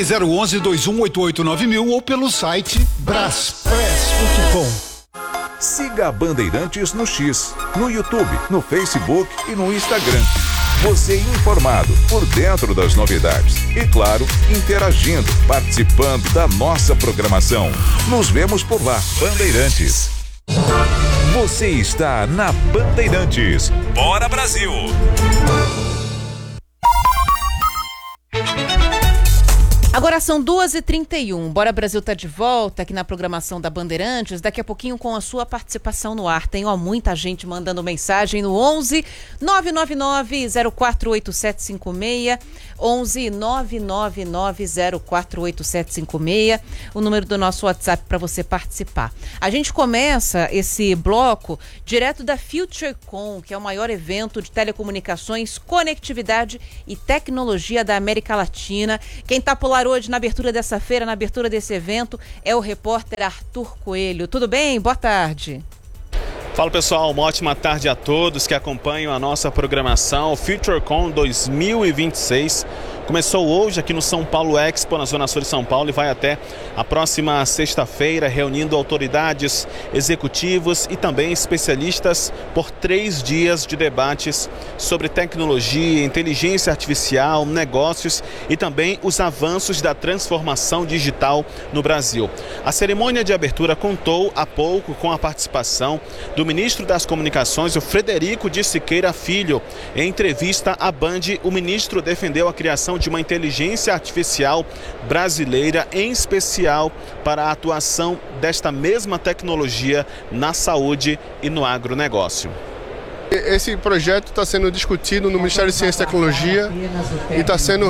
011-2188-9000 ou pelo site braspress.com. Siga a Bandeirantes no X, no YouTube, no Facebook e no Instagram. Você informado, por dentro das novidades e, claro, interagindo, participando da nossa programação. Nos vemos por lá. Bandeirantes. Você está na Bandeirantes. Bora, Brasil! Agora são 2h31. Bora Brasil tá de volta aqui na programação da Bandeirantes. Daqui a pouquinho com a sua participação no ar. Tem muita gente mandando mensagem no 11 999 048756, 11 999 048756, o número do nosso WhatsApp para você participar. A gente começa esse bloco direto da FutureCon, que é o maior evento de telecomunicações, conectividade e tecnologia da América Latina. Quem tá por lá hoje na abertura dessa feira, na abertura desse evento, é o repórter Arthur Coelho. Tudo bem? Boa tarde. Fala pessoal, uma ótima tarde a todos que acompanham a nossa programação. FutureCon 2026 começou hoje aqui no São Paulo Expo, na Zona Sul de São Paulo, e vai até a próxima sexta-feira, reunindo autoridades, executivos e também especialistas por 3 dias de debates sobre tecnologia, inteligência artificial, negócios e também os avanços da transformação digital no Brasil. A cerimônia de abertura contou há pouco com a participação do ministro das Comunicações, o Frederico de Siqueira Filho. Em entrevista à Band, o ministro defendeu a criação de uma inteligência artificial brasileira, em especial para a atuação desta mesma tecnologia na saúde e no agronegócio. Esse projeto está sendo discutido no Ministério de Ciência e Tecnologia e está sendo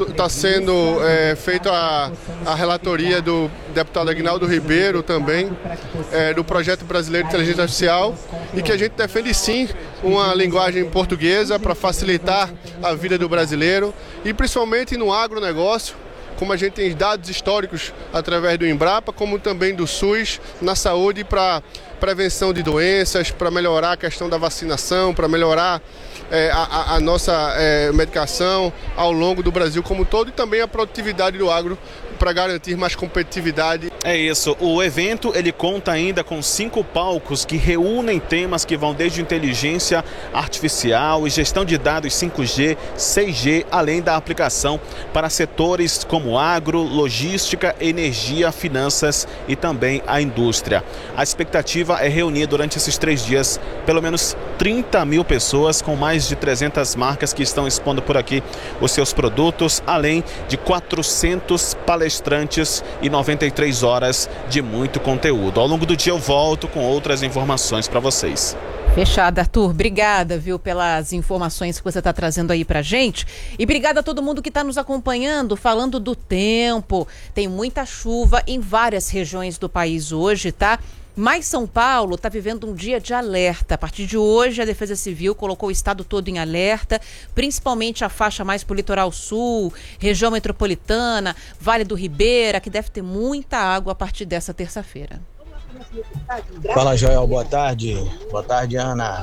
feita a relatoria do deputado Aguinaldo Ribeiro também, do Projeto Brasileiro de Inteligência Artificial, e que a gente defende sim uma linguagem portuguesa para facilitar a vida do brasileiro e principalmente no agronegócio, como a gente tem dados históricos através do Embrapa, como também do SUS, na saúde para prevenção de doenças, para melhorar a questão da vacinação, para melhorar a nossa medicação ao longo do Brasil como um todo, e também a produtividade do agro para garantir mais competitividade. É isso, o evento ele conta ainda com 5 palcos que reúnem temas que vão desde inteligência artificial e gestão de dados 5G, 6G, além da aplicação para setores como agro, logística, energia, finanças e também a indústria. A expectativa é reunir durante esses 3 dias pelo menos 30 mil pessoas, com mais de 300 marcas que estão expondo por aqui os seus produtos, além de 400 palestrantes e 93 horas de muito conteúdo. Ao longo do dia eu volto com outras informações para vocês. Fechado, Arthur. Obrigada, viu, pelas informações que você está trazendo aí pra gente. E obrigada a todo mundo que está nos acompanhando, falando do tempo. Tem muita chuva em várias regiões do país hoje, tá? Mas São Paulo está vivendo um dia de alerta. A partir de hoje, a Defesa Civil colocou o estado todo em alerta, principalmente a faixa mais para o litoral sul, região metropolitana, Vale do Ribeira, que deve ter muita água a partir dessa terça-feira. Fala, Joel, boa tarde. Boa tarde, Ana.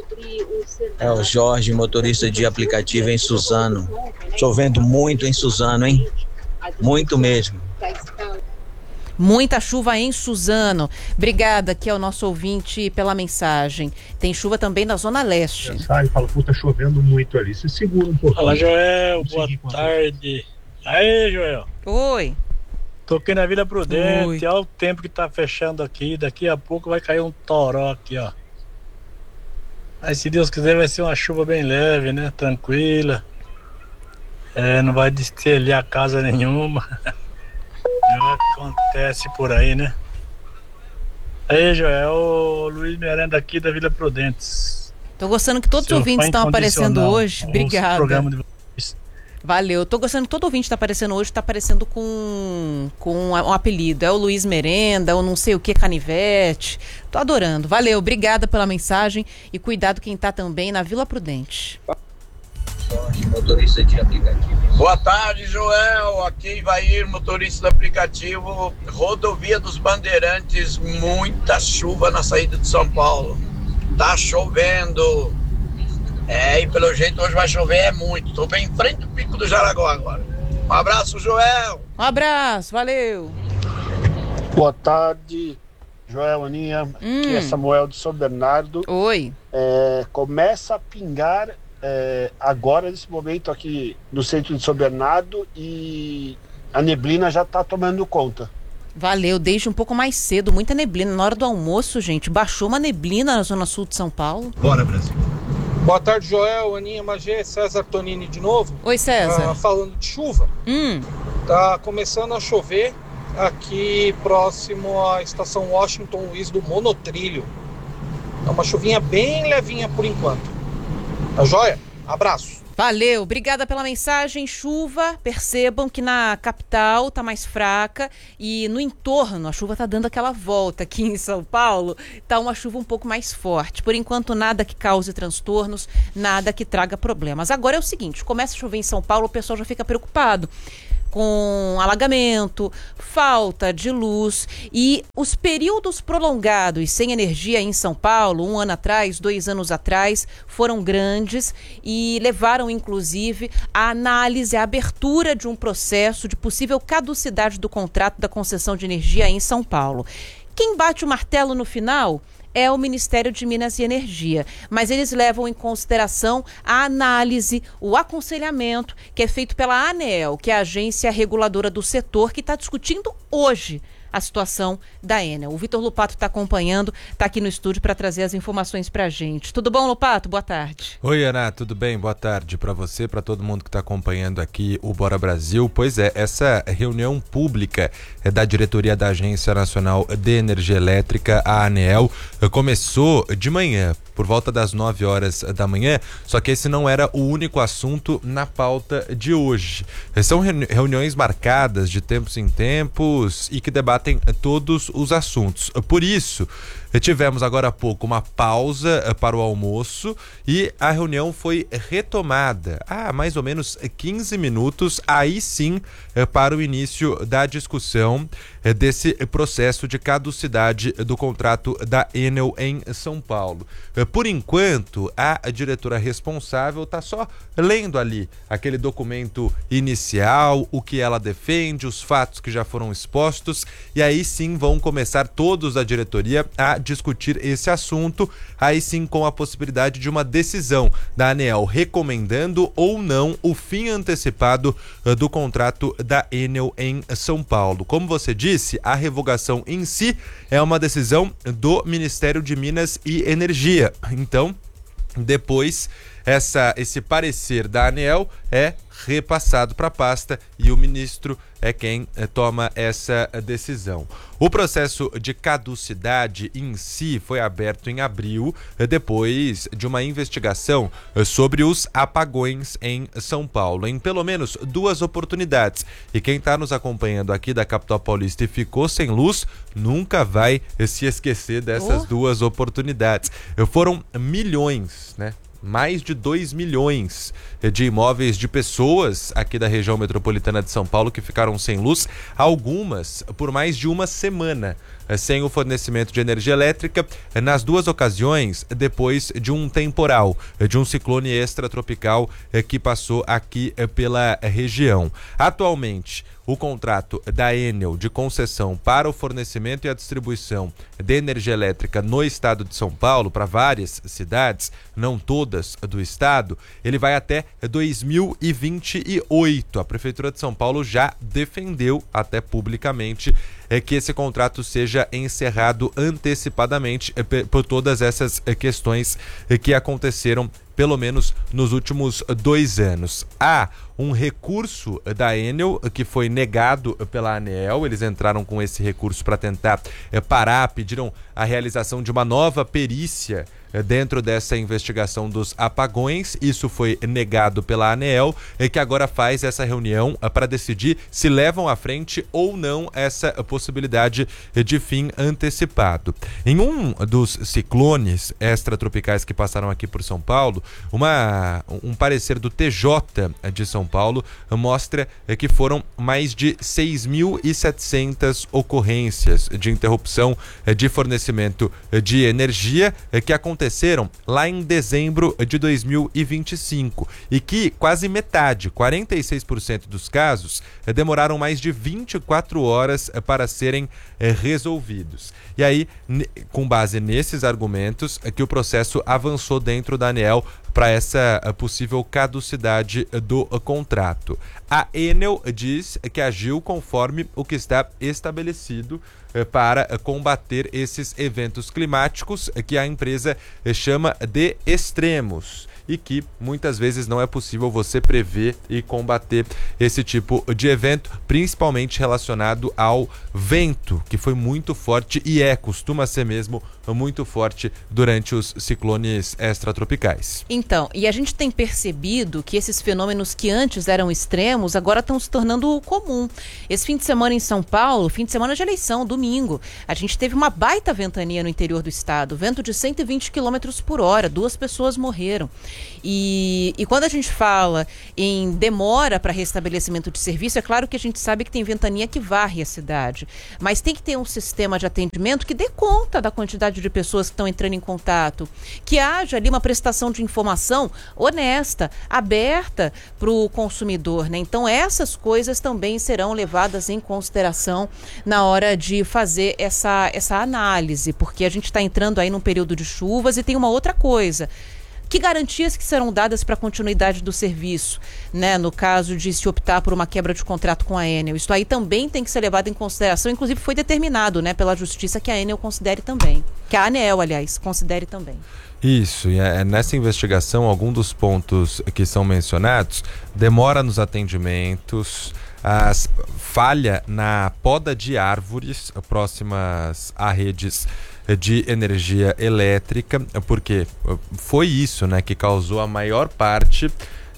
É o Jorge, motorista de aplicativo em Suzano. Chovendo muito em Suzano, hein? Muito mesmo. Muita chuva em Suzano. Obrigada, aqui é o nosso ouvinte, pela mensagem. Tem chuva também na Zona Leste. Sai e fala, tá chovendo muito ali. Se segura um pouquinho. Fala, Joel, boa tarde. Aí, Joel. Oi. Tô aqui na Vila Prudente, olha o tempo que tá fechando aqui. Daqui a pouco vai cair um toró aqui, ó. Mas se Deus quiser vai ser uma chuva bem leve, né? Tranquila. Não vai destelhar casa nenhuma. Acontece por aí, né? Aí, Joel, o Luiz Miranda aqui da Vila Prudentes. Tô gostando que todos os ouvintes estão aparecendo hoje. Obrigada. Valeu. Tô gostando que todo ouvinte está aparecendo hoje, está aparecendo com um apelido. É o Luiz Merenda, ou não sei o que, Canivete. Tô adorando. Valeu, obrigada pela mensagem e cuidado quem tá também na Vila Prudente. Motorista de aplicativo. Boa tarde, Joel. Aqui vai ir motorista do aplicativo. Rodovia dos Bandeirantes, muita chuva na saída de São Paulo. Tá chovendo. E pelo jeito hoje vai chover muito. Tô bem em frente do Pico do Jaraguá agora. Um abraço, Joel. Um abraço, valeu. Boa tarde, Joel, Aninha. Aqui é Samuel de São Bernardo. Oi. Começa a pingar agora, nesse momento, aqui no centro de São Bernardo, e a neblina já está tomando conta. Valeu, desde um pouco mais cedo, muita neblina. Na hora do almoço, gente, baixou uma neblina na zona sul de São Paulo. Bora, Brasil. Boa tarde, Joel, Aninha, Magé, César Tonini de novo. Oi, César. Falando de chuva. Tá começando a chover aqui próximo à estação Washington Luiz do Monotrilho. É uma chuvinha bem levinha por enquanto. Tá joia? Abraço. Valeu, obrigada pela mensagem. Chuva, percebam que na capital tá mais fraca e no entorno a chuva tá dando aquela volta. Aqui em São Paulo tá uma chuva um pouco mais forte. Por enquanto nada que cause transtornos, nada que traga problemas. Agora é o seguinte, começa a chover em São Paulo, o pessoal já fica preocupado com alagamento, falta de luz e os períodos prolongados sem energia em São Paulo, 1 ano atrás, 2 anos atrás, foram grandes e levaram, inclusive, à análise, à abertura de um processo de possível caducidade do contrato da concessão de energia em São Paulo. Quem bate o martelo no final é o Ministério de Minas e Energia, mas eles levam em consideração a análise, o aconselhamento que é feito pela ANEEL, que é a agência reguladora do setor, que está discutindo hoje a situação da Enel. O Vitor Lupato está acompanhando, está aqui no estúdio para trazer as informações para a gente. Tudo bom, Lupato? Boa tarde. Oi, Ana, tudo bem? Boa tarde para você, para todo mundo que está acompanhando aqui o Bora Brasil. Pois é, essa reunião pública da diretoria da Agência Nacional de Energia Elétrica, a ANEEL, começou de manhã, por volta das 9 horas da manhã, só que esse não era o único assunto na pauta de hoje. São reuniões marcadas de tempos em tempos e que debatem todos os assuntos. Por isso, tivemos agora há pouco uma pausa para o almoço e a reunião foi retomada há mais ou menos 15 minutos, aí sim para o início da discussão desse processo de caducidade do contrato da Enel em São Paulo. Por enquanto, a diretora responsável está só lendo ali aquele documento inicial, o que ela defende, os fatos que já foram expostos, e aí sim vão começar todos da diretoria a discutir esse assunto, aí sim com a possibilidade de uma decisão da ANEEL recomendando ou não o fim antecipado do contrato da Enel em São Paulo. Como você disse, a revogação em si é uma decisão do Ministério de Minas e Energia. Então, depois esse parecer da ANEEL é repassado para a pasta e o ministro é quem toma essa decisão. O processo de caducidade em si foi aberto em abril, depois de uma investigação sobre os apagões em São Paulo, em pelo menos 2 oportunidades. E quem está nos acompanhando aqui da capital paulista e ficou sem luz, nunca vai se esquecer dessas 2 oportunidades. Foram milhões, né? Mais de 2 milhões de imóveis de pessoas aqui da região metropolitana de São Paulo que ficaram sem luz, algumas por mais de uma semana, sem o fornecimento de energia elétrica, nas 2 ocasiões depois de um temporal, de um ciclone extratropical que passou aqui pela região. Atualmente, o contrato da Enel de concessão para o fornecimento e a distribuição de energia elétrica no estado de São Paulo, para várias cidades, não todas do estado, ele vai até 2028. A Prefeitura de São Paulo já defendeu, até publicamente, que esse contrato seja encerrado antecipadamente por todas essas questões que aconteceram pelo menos nos últimos 2 anos. Há um recurso da Enel que foi negado pela ANEEL. Eles entraram com esse recurso para tentar parar, pediram a realização de uma nova perícia dentro dessa investigação dos apagões. Isso foi negado pela ANEEL, que agora faz essa reunião para decidir se levam à frente ou não essa possibilidade de fim antecipado. Em um dos ciclones extratropicais que passaram aqui por São Paulo, Paulo. Um parecer do TJ de São Paulo mostra que foram mais de 6.700 ocorrências de interrupção de fornecimento de energia que aconteceram lá em dezembro de 2025 e que quase metade, 46% dos casos, demoraram mais de 24 horas para serem resolvidos. E aí, com base nesses argumentos, que o processo avançou dentro da ANEEL para essa possível caducidade do contrato. A Enel diz que agiu conforme o que está estabelecido para combater esses eventos climáticos que a empresa chama de extremos e que muitas vezes não é possível você prever e combater esse tipo de evento, principalmente relacionado ao vento, que foi muito forte e costuma ser mesmo muito forte durante os ciclones extratropicais. Então, e a gente tem percebido que esses fenômenos que antes eram extremos, agora estão se tornando comum. Esse fim de semana em São Paulo, fim de semana de eleição, domingo, a gente teve uma baita ventania no interior do estado, vento de 120 km por hora, 2 pessoas morreram. E quando a gente fala em demora para restabelecimento de serviço, é claro que a gente sabe que tem ventania que varre a cidade, mas tem que ter um sistema de atendimento que dê conta da quantidade de pessoas que estão entrando em contato, que haja ali uma prestação de informação honesta, aberta para o consumidor, né? Então essas coisas também serão levadas em consideração na hora de fazer essa análise, porque a gente está entrando aí num período de chuvas e tem uma outra coisa. Que garantias que serão dadas para a continuidade do serviço, né? No caso de se optar por uma quebra de contrato com a Enel. Isso aí também tem que ser levado em consideração, inclusive foi determinado, né, pela Justiça que a Enel considere também. Que a ANEEL, aliás, considere também. Isso, e nessa investigação, algum dos pontos que são mencionados, demora nos atendimentos, falha na poda de árvores próximas a redes de energia elétrica, porque foi isso, né, que causou a maior parte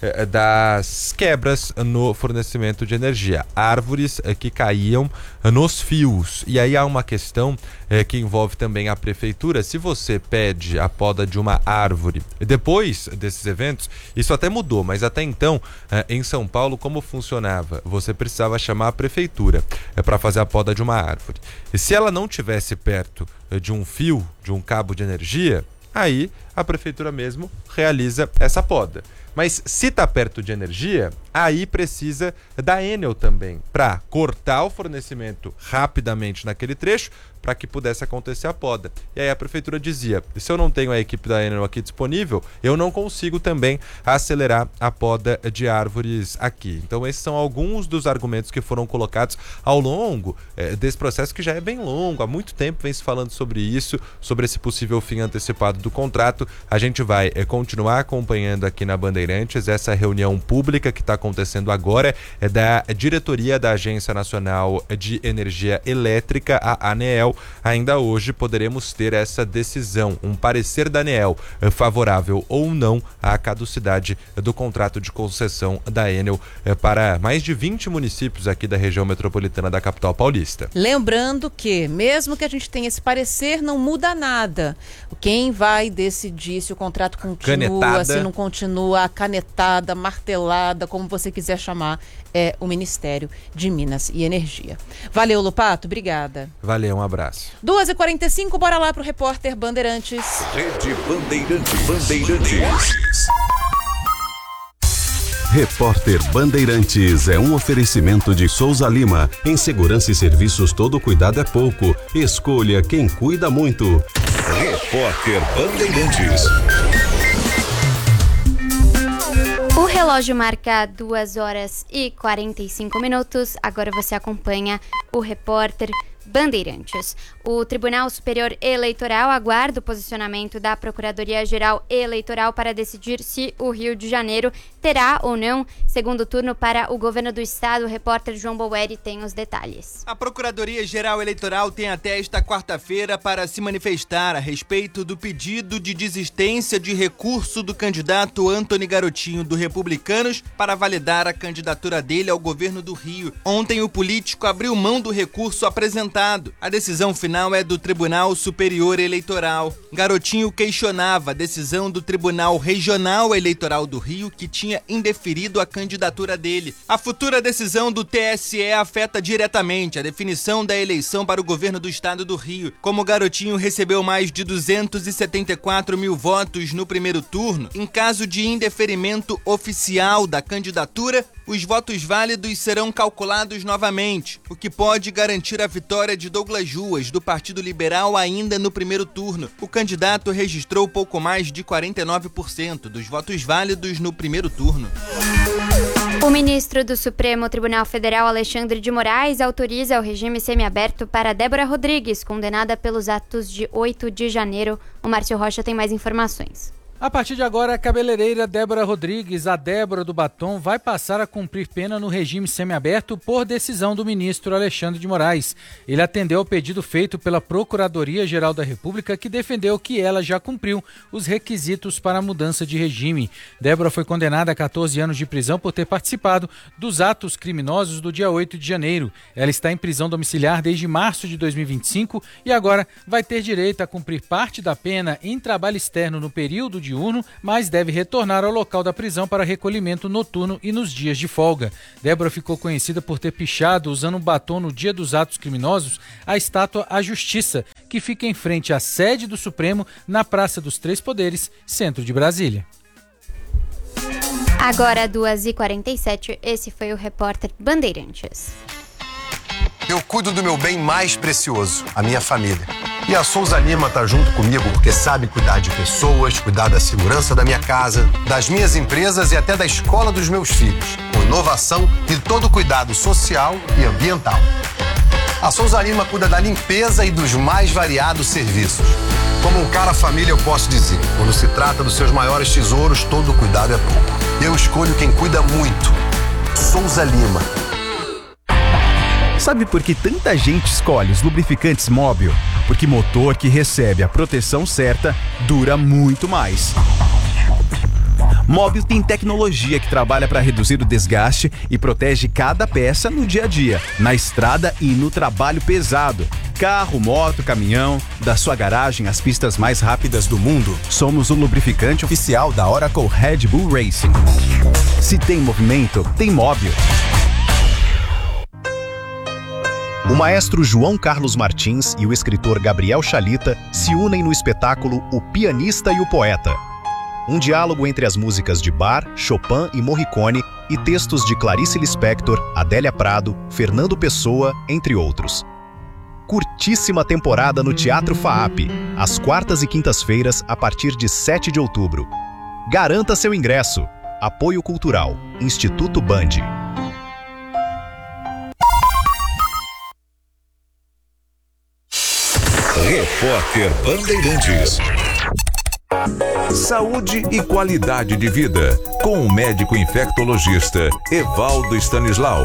das quebras no fornecimento de energia, árvores que caíam nos fios. E aí há uma questão que envolve também a prefeitura. Se você pede a poda de uma árvore depois desses eventos, isso até mudou, mas até então em São Paulo como funcionava? Você precisava chamar a prefeitura para fazer a poda de uma árvore, e se ela não tivesse perto de um fio, de um cabo de energia, aí a prefeitura mesmo realiza essa poda. Mas se está perto de energia, aí precisa da Enel também, para cortar o fornecimento rapidamente naquele trecho, para que pudesse acontecer a poda. E aí a prefeitura dizia, se eu não tenho a equipe da Enel aqui disponível, eu não consigo também acelerar a poda de árvores aqui. Então esses são alguns dos argumentos que foram colocados ao longo desse processo, que já é bem longo, há muito tempo vem se falando sobre isso, sobre esse possível fim antecipado do contrato. A gente vai continuar acompanhando aqui na Bandeirantes essa reunião pública que está acontecendo agora, da diretoria da Agência Nacional de Energia Elétrica, a ANEEL. Ainda hoje poderemos ter essa decisão, um parecer da ANEEL favorável ou não à caducidade do contrato de concessão da Enel para mais de 20 municípios aqui da região metropolitana da capital paulista. Lembrando que, mesmo que a gente tenha esse parecer, não muda nada. Quem vai decidir se o contrato continua, canetada, se não continua, canetada, martelada, como você quiser chamar, é o Ministério de Minas e Energia. Valeu, Lupato, obrigada. Valeu, um abraço. 2h45, bora lá pro repórter Bandeirantes. Rede Bandeirantes. Repórter Bandeirantes é um oferecimento de Souza Lima. Em segurança e serviços, todo cuidado é pouco. Escolha quem cuida muito. Repórter Bandeirantes. O relógio marca 2h45. Agora você acompanha o repórter Bandeirantes. O Tribunal Superior Eleitoral aguarda o posicionamento da Procuradoria-Geral Eleitoral para decidir se o Rio de Janeiro terá ou não segundo turno para o governo do estado. O repórter João Boeri tem os detalhes. A Procuradoria-Geral Eleitoral tem até esta quarta-feira para se manifestar a respeito do pedido de desistência de recurso do candidato Antony Garotinho do Republicanos para validar a candidatura dele ao governo do Rio. Ontem o político abriu mão do recurso apresentado apresentado. A decisão final é do Tribunal Superior Eleitoral. Garotinho questionava a decisão do Tribunal Regional Eleitoral do Rio, que tinha indeferido a candidatura dele. A futura decisão do TSE afeta diretamente a definição da eleição para o governo do estado do Rio. Como o Garotinho recebeu mais de 274 mil votos no primeiro turno, em caso de indeferimento oficial da candidatura, os votos válidos serão calculados novamente, o que pode garantir a vitória de Douglas Ruas, do Partido Liberal, ainda no primeiro turno. O candidato registrou pouco mais de 49% dos votos válidos no primeiro turno. O ministro do Supremo Tribunal Federal, Alexandre de Moraes, autoriza o regime semiaberto para Débora Rodrigues, condenada pelos atos de 8 de janeiro. O Márcio Rocha tem mais informações. A partir de agora, a cabeleireira Débora Rodrigues, a Débora do Batom, vai passar a cumprir pena no regime semiaberto por decisão do ministro Alexandre de Moraes. Ele atendeu ao pedido feito pela Procuradoria-Geral da República, que defendeu que ela já cumpriu os requisitos para a mudança de regime. Débora foi condenada a 14 anos de prisão por ter participado dos atos criminosos do dia 8 de janeiro. Ela está em prisão domiciliar desde março de 2025 e agora vai ter direito a cumprir parte da pena em trabalho externo no período de diurno, mas deve retornar ao local da prisão para recolhimento noturno e nos dias de folga. Débora ficou conhecida por ter pichado, usando um batom no dia dos atos criminosos, a estátua à Justiça, que fica em frente à sede do Supremo, na Praça dos Três Poderes, centro de Brasília. Agora, 2h47, esse foi o repórter Bandeirantes. Eu cuido do meu bem mais precioso, a minha família. E a Souza Lima tá junto comigo porque sabe cuidar de pessoas, cuidar da segurança da minha casa, das minhas empresas e até da escola dos meus filhos, com inovação e todo o cuidado social e ambiental. A Souza Lima cuida da limpeza e dos mais variados serviços. Como um cara família, eu posso dizer, quando se trata dos seus maiores tesouros, todo cuidado é pouco. Eu escolho quem cuida muito. Souza Lima. Sabe por que tanta gente escolhe os lubrificantes Móbil? Porque motor que recebe a proteção certa dura muito mais. Móbil tem tecnologia que trabalha para reduzir o desgaste e protege cada peça no dia a dia, na estrada e no trabalho pesado. Carro, moto, caminhão, da sua garagem às pistas mais rápidas do mundo. Somos o lubrificante oficial da Oracle Red Bull Racing. Se tem movimento, tem Móbil. O maestro João Carlos Martins e o escritor Gabriel Chalita se unem no espetáculo O Pianista e o Poeta. Um diálogo entre as músicas de Bach, Chopin e Morricone e textos de Clarice Lispector, Adélia Prado, Fernando Pessoa, entre outros. Curtíssima temporada no Teatro FAAP, às quartas e quintas-feiras a partir de 7 de outubro. Garanta seu ingresso. Apoio Cultural, Instituto Band. Repórter Bandeirantes. Saúde e qualidade de vida, com o médico infectologista Evaldo Stanislau.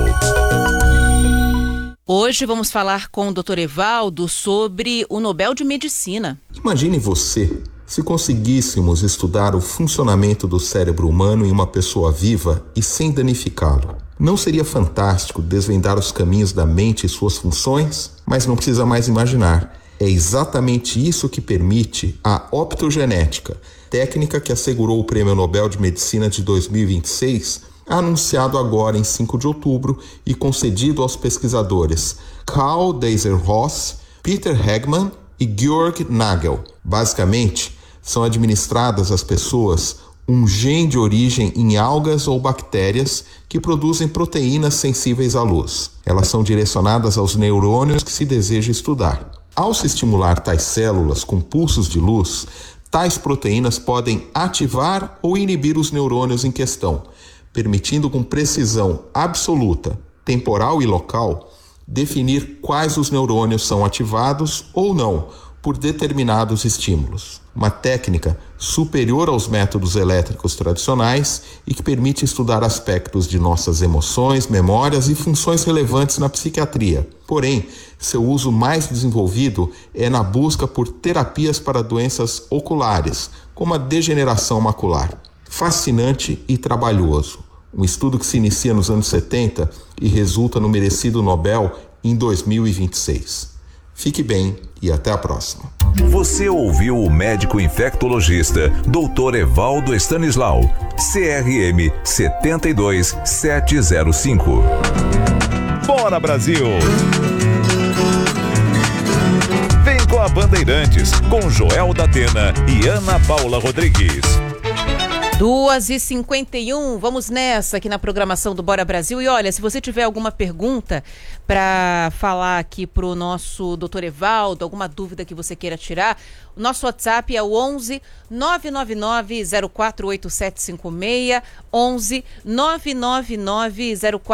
Hoje vamos falar com o Dr. Evaldo sobre o Nobel de Medicina. Imagine você, se conseguíssemos estudar o funcionamento do cérebro humano em uma pessoa viva e sem danificá-lo. Não seria fantástico desvendar os caminhos da mente e suas funções? Mas não precisa mais imaginar. É exatamente isso que permite a optogenética, técnica que assegurou o Prêmio Nobel de Medicina de 2026, anunciado agora em 5 de outubro e concedido aos pesquisadores Karl Deiser-Ross, Peter Hegman e Georg Nagel. Basicamente, são administradas às pessoas um gene de origem em algas ou bactérias que produzem proteínas sensíveis à luz. Elas são direcionadas aos neurônios que se deseja estudar. Ao se estimular tais células com pulsos de luz, tais proteínas podem ativar ou inibir os neurônios em questão, permitindo com precisão absoluta, temporal e local, definir quais os neurônios são ativados ou não por determinados estímulos. Uma técnica superior aos métodos elétricos tradicionais e que permite estudar aspectos de nossas emoções, memórias e funções relevantes na psiquiatria. Porém, seu uso mais desenvolvido é na busca por terapias para doenças oculares, como a degeneração macular. Fascinante e trabalhoso. Um estudo que se inicia nos anos 70 e resulta no merecido Nobel em 2026. Fique bem e até a próxima. Você ouviu o médico infectologista Dr. Evaldo Stanislau, CRM 72705. Bora, Brasil! Vem com a Bandeirantes, com Joel da Atena e Ana Paula Rodrigues. 2h51, vamos nessa aqui na programação do Bora Brasil. E olha, se você tiver alguma pergunta para falar aqui pro nosso doutor Evaldo, alguma dúvida que você queira tirar, o nosso WhatsApp é o 11 999 048756, 11 999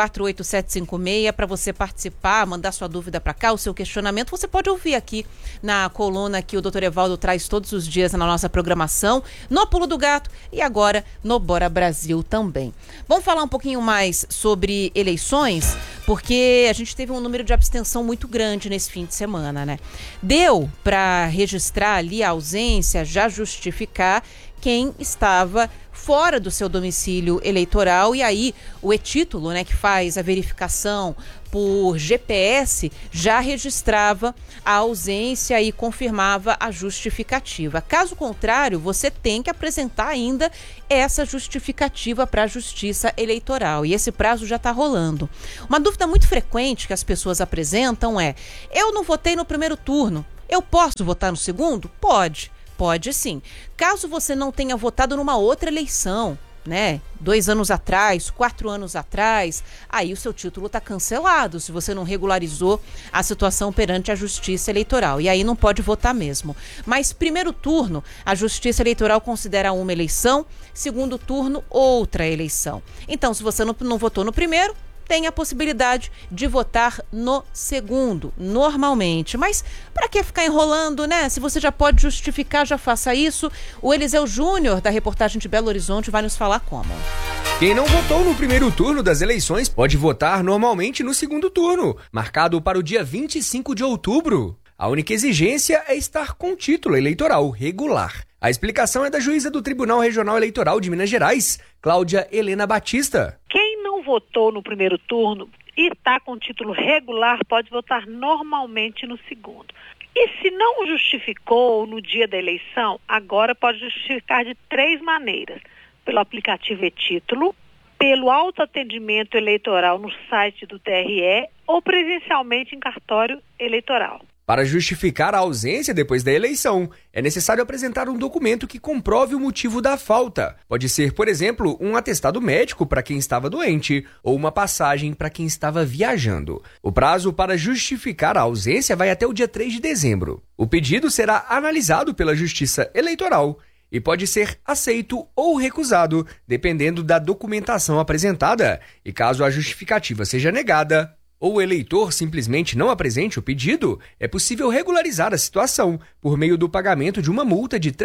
048756, para você participar, mandar sua dúvida para cá, o seu questionamento, você pode ouvir aqui na coluna que o doutor Evaldo traz todos os dias na nossa programação, no Pulo do Gato e agora no Bora Brasil também. Vamos falar um pouquinho mais sobre eleições, porque a gente teve um número de abstenção muito grande nesse fim de semana, né? Deu para registrar ali a ausência, já justificar quem estava fora do seu domicílio eleitoral, e aí o e-título, né, que faz a verificação por GPS, já registrava a ausência e confirmava a justificativa. Caso contrário, você tem que apresentar ainda essa justificativa para a Justiça Eleitoral, e esse prazo já está rolando. Uma dúvida muito frequente que as pessoas apresentam é: eu não votei no primeiro turno, eu posso votar no segundo? Pode sim. Caso você não tenha votado numa outra eleição, né, 2 anos atrás, 4 anos atrás, aí o seu título está cancelado, se você não regularizou a situação perante a Justiça Eleitoral, e aí não pode votar mesmo. Mas primeiro turno, a Justiça Eleitoral considera uma eleição, segundo turno, outra eleição. Então, se você não votou no primeiro, tem a possibilidade de votar no segundo, normalmente. Mas para que ficar enrolando, né? Se você já pode justificar, já faça isso. O Eliseu Júnior, da reportagem de Belo Horizonte, vai nos falar como. Quem não votou no primeiro turno das eleições pode votar normalmente no segundo turno, marcado para o dia 25 de outubro. A única exigência é estar com título eleitoral regular. A explicação é da juíza do Tribunal Regional Eleitoral de Minas Gerais, Cláudia Helena Batista. Quem não votou no primeiro turno e está com título regular pode votar normalmente no segundo. E se não justificou no dia da eleição, agora pode justificar de 3 maneiras: pelo aplicativo e-título, pelo autoatendimento eleitoral no site do TRE ou presencialmente em cartório eleitoral. Para justificar a ausência depois da eleição, é necessário apresentar um documento que comprove o motivo da falta. Pode ser, por exemplo, um atestado médico para quem estava doente ou uma passagem para quem estava viajando. O prazo para justificar a ausência vai até o dia 3 de dezembro. O pedido será analisado pela Justiça Eleitoral e pode ser aceito ou recusado, dependendo da documentação apresentada. E caso a justificativa seja negada, ou o eleitor simplesmente não apresente o pedido, é possível regularizar a situação por meio do pagamento de uma multa de R$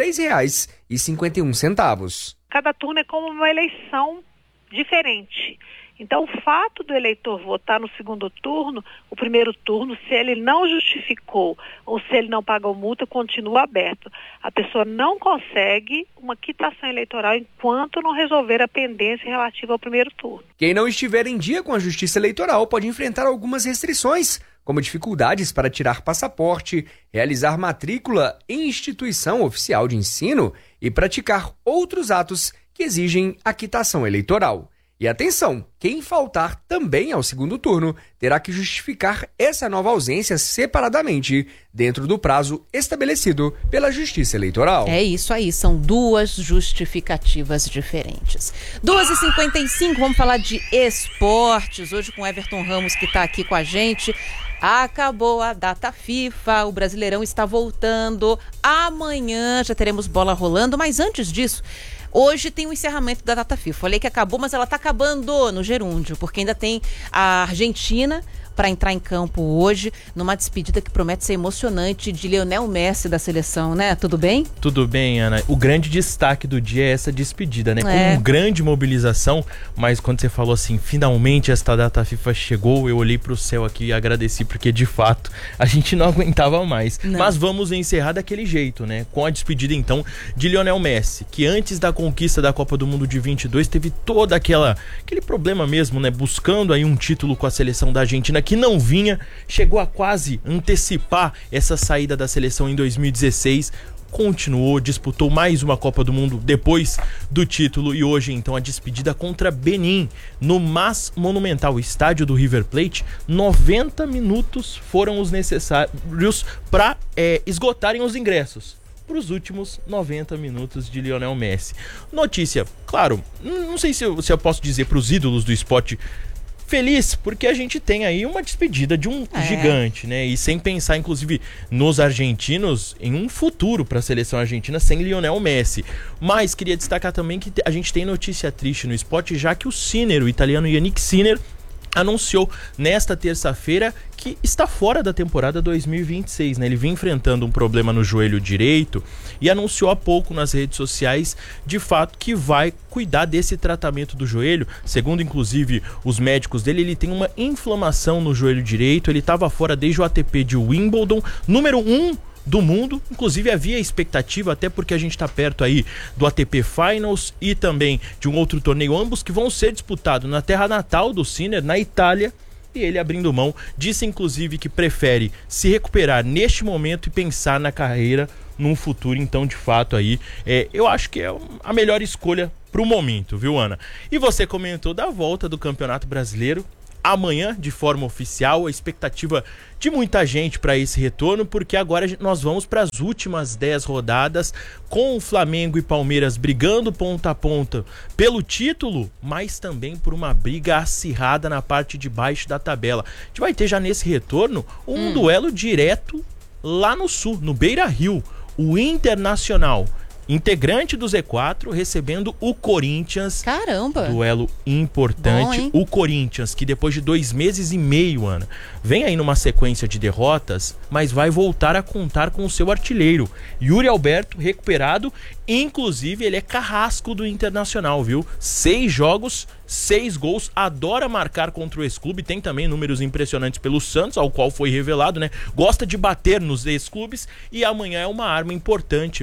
3,51. Cada turno é como uma eleição diferente. Então, o fato do eleitor votar no segundo turno, o primeiro turno, se ele não justificou ou se ele não pagou multa, continua aberto. A pessoa não consegue uma quitação eleitoral enquanto não resolver a pendência relativa ao primeiro turno. Quem não estiver em dia com a Justiça Eleitoral pode enfrentar algumas restrições, como dificuldades para tirar passaporte, realizar matrícula em instituição oficial de ensino e praticar outros atos que exigem a quitação eleitoral. E atenção, quem faltar também ao segundo turno terá que justificar essa nova ausência separadamente, dentro do prazo estabelecido pela Justiça Eleitoral. É isso aí, são 2 justificativas diferentes. 2h55, vamos falar de esportes, hoje com o Everton Ramos, que está aqui com a gente. Acabou a data FIFA, o Brasileirão está voltando, amanhã já teremos bola rolando, mas antes disso, hoje tem o encerramento da data FIFA. Falei que acabou, mas ela está acabando no gerúndio, porque ainda tem a Argentina para entrar em campo hoje, numa despedida que promete ser emocionante de Lionel Messi da seleção, né? Tudo bem? Tudo bem, Ana. O grande destaque do dia é essa despedida, né? Com grande mobilização, mas quando você falou assim, finalmente esta data FIFA chegou, eu olhei pro céu aqui e agradeci, porque de fato a gente não aguentava mais. Não. Mas vamos encerrar daquele jeito, né? Com a despedida então de Lionel Messi, que antes da conquista da Copa do Mundo de 22 teve todo aquele problema mesmo, né? Buscando aí um título com a seleção da Argentina, que não vinha, chegou a quase antecipar essa saída da seleção em 2016, continuou, disputou mais uma Copa do Mundo depois do título e hoje então a despedida contra Benin no Mas Monumental, estádio do River Plate. 90 minutos foram os necessários para esgotarem os ingressos para os últimos 90 minutos de Lionel Messi. Notícia, claro, não sei se eu posso dizer para os ídolos do esporte, feliz, porque a gente tem aí uma despedida de um gigante, né? E sem pensar, inclusive, nos argentinos, em um futuro para a seleção argentina sem Lionel Messi. Mas queria destacar também que a gente tem notícia triste no esporte, já que o Sinner, o italiano Yannick Sinner, anunciou nesta terça-feira que está fora da temporada 2026, né? Ele vem enfrentando um problema no joelho direito e anunciou há pouco nas redes sociais, de fato, que vai cuidar desse tratamento do joelho. Segundo, inclusive, os médicos dele, ele tem uma inflamação no joelho direito, ele estava fora desde o ATP de Wimbledon, número 1 do mundo, inclusive havia expectativa, até porque a gente está perto aí do ATP Finals e também de um outro torneio, ambos que vão ser disputados na terra natal do Sinner, na Itália, e ele abrindo mão, disse inclusive que prefere se recuperar neste momento e pensar na carreira num futuro. Então, de fato, aí eu acho que é a melhor escolha pro momento, viu, Ana? E você comentou da volta do Campeonato Brasileiro amanhã, de forma oficial, a expectativa de muita gente para esse retorno, porque agora nós vamos para as últimas 10 rodadas, com o Flamengo e Palmeiras brigando ponta a ponta pelo título, mas também por uma briga acirrada na parte de baixo da tabela. A gente vai ter já nesse retorno um duelo direto lá no Sul, no Beira-Rio, o Internacional, integrante do Z4, recebendo o Corinthians. Caramba! Duelo importante. Bom, o Corinthians, que depois de 2 meses e meio, Ana, vem aí numa sequência de derrotas, mas vai voltar a contar com o seu artilheiro, Yuri Alberto, recuperado. Inclusive, ele é carrasco do Internacional, viu? 6 jogos, 6 gols, adora marcar contra o ex-clube, tem também números impressionantes pelo Santos, ao qual foi revelado, né? Gosta de bater nos ex-clubes e amanhã é uma arma importante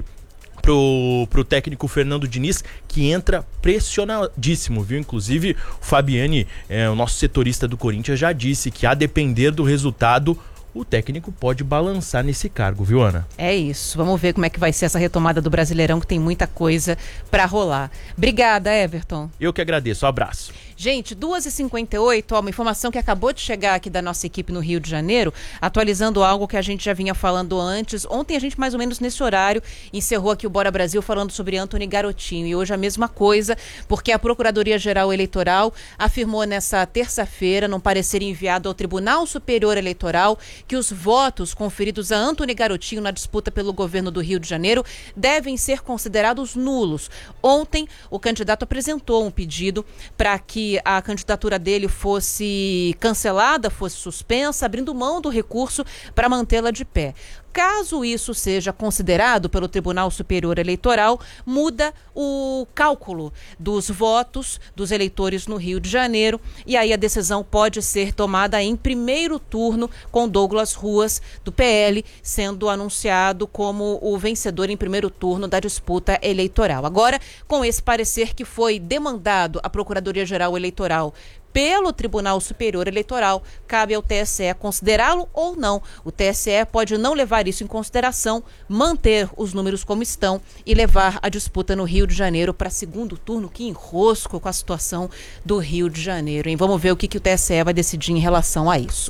pro técnico Fernando Diniz, que entra pressionadíssimo, viu? Inclusive, o Fabiani, o nosso setorista do Corinthians, já disse que, a depender do resultado, o técnico pode balançar nesse cargo, viu, Ana? É isso. Vamos ver como é que vai ser essa retomada do Brasileirão, que tem muita coisa pra rolar. Obrigada, Everton. Eu que agradeço. Um abraço. Gente, 2h58, uma informação que acabou de chegar aqui da nossa equipe no Rio de Janeiro, atualizando algo que a gente já vinha falando antes. Ontem a gente, mais ou menos nesse horário, encerrou aqui o Bora Brasil falando sobre Antony Garotinho. E hoje a mesma coisa, porque a Procuradoria-Geral Eleitoral afirmou nessa terça-feira, num parecer enviado ao Tribunal Superior Eleitoral, que os votos conferidos a Antony Garotinho na disputa pelo governo do Rio de Janeiro devem ser considerados nulos. Ontem, o candidato apresentou um pedido para que a candidatura dele fosse cancelada, fosse suspensa, abrindo mão do recurso para mantê-la de pé. Caso isso seja considerado pelo Tribunal Superior Eleitoral, muda o cálculo dos votos dos eleitores no Rio de Janeiro, e aí a decisão pode ser tomada em primeiro turno, com Douglas Ruas, do PL, sendo anunciado como o vencedor em primeiro turno da disputa eleitoral. Agora, com esse parecer que foi demandado à Procuradoria-Geral Eleitoral pelo Tribunal Superior Eleitoral, cabe ao TSE considerá-lo ou não. O TSE pode não levar isso em consideração, manter os números como estão e levar a disputa no Rio de Janeiro para segundo turno. Que enrosco com a situação do Rio de Janeiro, hein? Vamos ver o que o TSE vai decidir em relação a isso.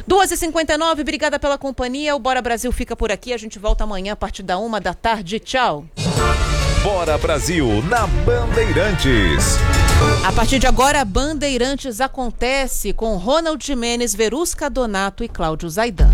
2h59, obrigada pela companhia. O Bora Brasil fica por aqui. A gente volta amanhã a partir da 1h da tarde. Tchau. Bora Brasil na Bandeirantes. A partir de agora, Bandeirantes acontece com Ronald Jimenez, Verusca Donato e Cláudio Zaidan.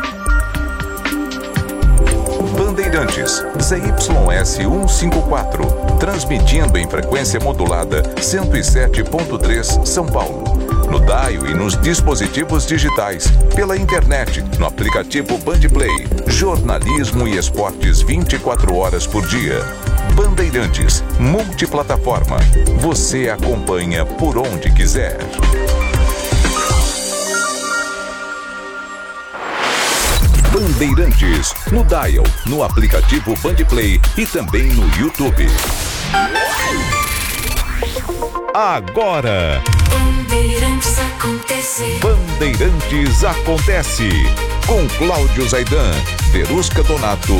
Bandeirantes, ZYS 154, transmitindo em frequência modulada 107.3 São Paulo. No dial e nos dispositivos digitais, pela internet, no aplicativo Bandplay, jornalismo e esportes 24 horas por dia. Bandeirantes, multiplataforma. Você acompanha por onde quiser. Bandeirantes, no dial, no aplicativo Bandplay e também no YouTube. Agora, Bandeirantes acontece. Bandeirantes acontece. Com Cláudio Zaidan, Verusca Donato